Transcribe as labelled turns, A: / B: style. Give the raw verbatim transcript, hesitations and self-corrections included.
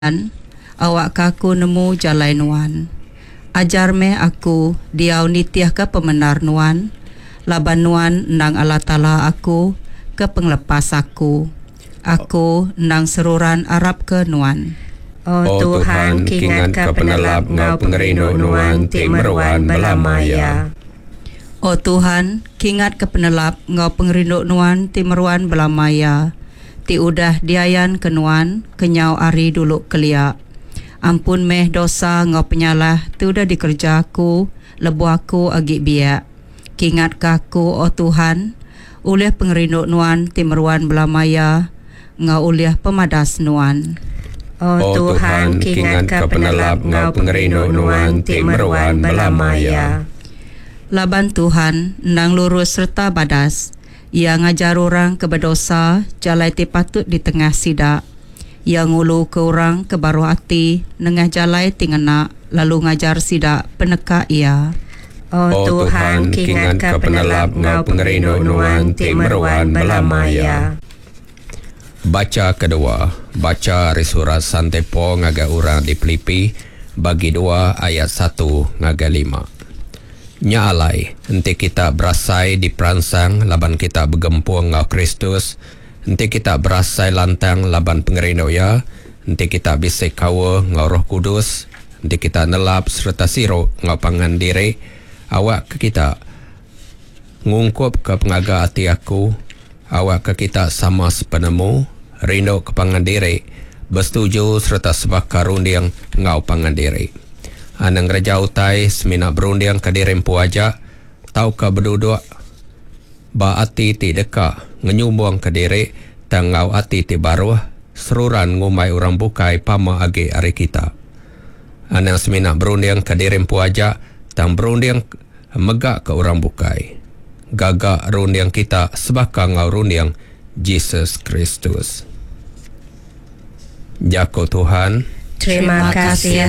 A: awak kaku nemu jalai nuan. Ajar meh aku diau nitiah ke pemenar nuan. Laban nuan nang Allah Ta'ala aku ke penglepas aku. Aku nang seruran Arab ke nuan.
B: Oh Tuhan, kingat ka penelap ngau pengerino nuan ti meruan belamaya.
A: Oh Tuhan, kingat ke penelap ngau pengerino nuan ti meruan belamaya. Ti udah diayan ke nuan, kenyau ari dulu kelia. Ampun meh dosa ngau penyalah, ti udah dikerja aku, lebu aku agi biak. Kingat kaku, oh Tuhan, ulih pengerino nuan ti meruan belamaya, ngau ulih pemadas nuan.
B: Oh Tuhan, kingat ka penelap ngau pengerino nuan ti meruan belamaya.
A: Laban Tuhan, nang lurus serta badas, ia ngajar orang ke berdosa, jalai ti patut di tengah sidak. Ia ngulu ke orang ke baru hati, nengah jalai ti ngena, lalu ngajar sidak peneka ia.
B: Oh Tuhan, kingat ka penelap ngau pengerino nuan ti meruan belamaya.
C: Baca kedua, baca dari surat Santepo ngaga urang di Filipi, bagi dua ayat satu ngaga lima. Nya alai, enti kita berasai di peransang laban kita bergempuang ngau Kristus, enti kita berasai lantang laban pengerino ya, enti kita bisik kawa ngau Roh Kudus, enti kita nelap serta siro ngau pangan diri, awak ke kita ngungkup ke pengaga hati aku, awak ke kita sama sepenemu, rindu ke pangan diri, bersetuju serta sepakat rundiang ngau pangan diri. Anang Raja utai semina berundiang ke diri empu aja, tau ka berduduk, ba ati ti deka, ngenyumbuang ke diri, tangau ati ti baruh, seruran ngumai orang bukai pama agi ari kita. Anang semina berundiang ke diri empu aja, tang berundiang megak ke orang bukai. Gagak rundiang kita sebaka ngau rundiang Jesus Kristus. Jako Tuhan,
B: Terima kasih